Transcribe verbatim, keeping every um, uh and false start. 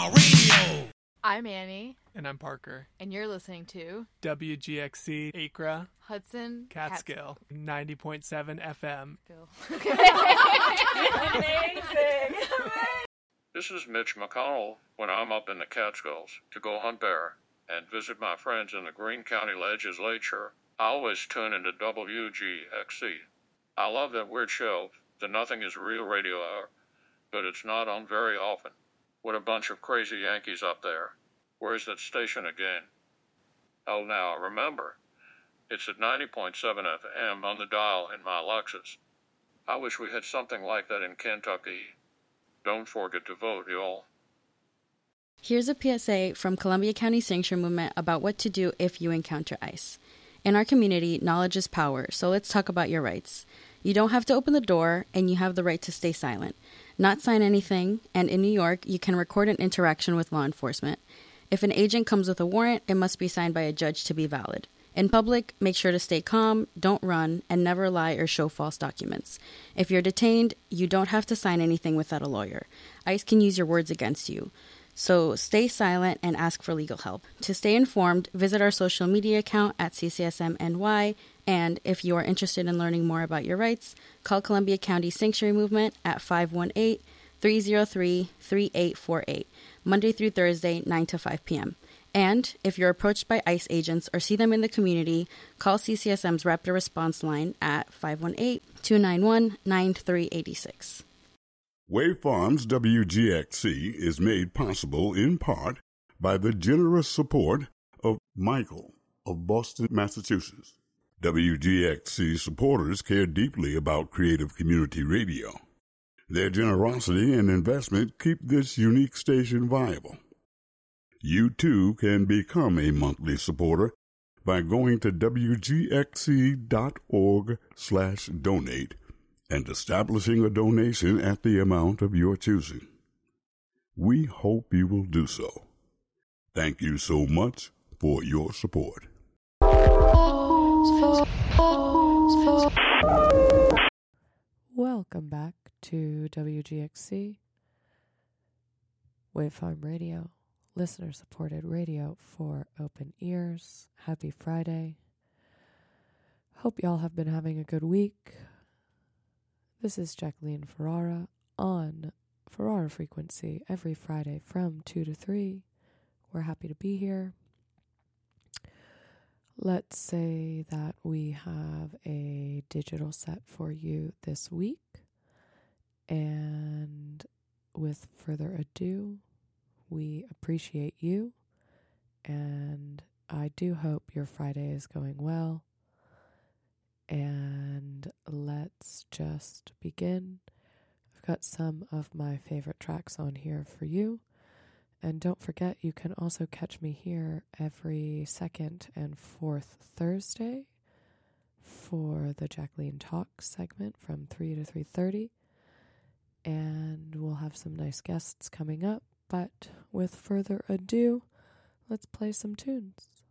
Raw Radio. I'm Annie. And I'm Parker. And you're listening to W G X C Acra, Hudson, Catskill, ninety point seven F M. Amazing. This is Mitch McConnell when I'm up in the Catskills to go hunt bear and visit my friends in the Greene County Legislature. I always tune into W G X C. I love that weird show, the Nothing is Real Radio Hour, but it's not on very often. What a bunch of crazy Yankees up there. Where's that station again? Oh, now, remember, it's at ninety point seven F M on the dial in my Lexus. I wish we had something like that in Kentucky. Don't forget to vote, y'all. Here's a P S A from Columbia County Sanctuary Movement about what to do if you encounter ICE. In our community, knowledge is power, so let's talk about your rights. You don't have to open the door, and you have the right to stay silent, not sign anything, and in New York, you can record an interaction with law enforcement. If an agent comes with a warrant, it must be signed by a judge to be valid. In public, make sure to stay calm, don't run, and never lie or show false documents. If you're detained, you don't have to sign anything without a lawyer. ICE can use your words against you. So stay silent and ask for legal help. To stay informed, visit our social media account at C C S M N Y, and if you are interested in learning more about your rights, call Columbia County Sanctuary Movement at five one eight, three zero three, three eight four eight, Monday through Thursday, nine to five p.m. And if you're approached by ICE agents or see them in the community, call C C S M's Rapid Response Line at five one eight, two nine one, nine three eight six. Wave Farms W G X C is made possible in part by the generous support of Michael of Boston, Massachusetts. W G X C supporters care deeply about creative community radio. Their generosity and investment keep this unique station viable. You too can become a monthly supporter by going to W G X C dot org slash donate and establishing a donation at the amount of your choosing. We hope you will do so. Thank you so much for your support. Welcome back to W G X C, Wave Farm Radio, listener-supported radio for open ears. Happy Friday. Hope y'all have been having a good week. This is Jacqueline Ferrara on Ferrara Frequency every Friday from two to three. We're happy to be here. Let's say that we have a digital set for you this week. And with further ado, we appreciate you. And I do hope your Friday is going well. And let's just begin. I've got some of my favorite tracks on here for you. And don't forget, you can also catch me here every second and fourth Thursday for the Jacqueline Talk segment from three to three thirty. And we'll have some nice guests coming up. But with further ado, let's play some tunes.